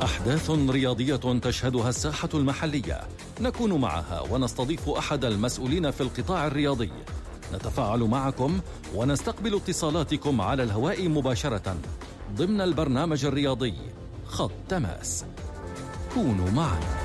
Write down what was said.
أحداث رياضية تشهدها الساحة المحلية نكون معها ونستضيف أحد المسؤولين في القطاع الرياضي. نتفاعل معكم ونستقبل اتصالاتكم على الهواء مباشرة ضمن البرنامج الرياضي خط تماس. كونوا معنا.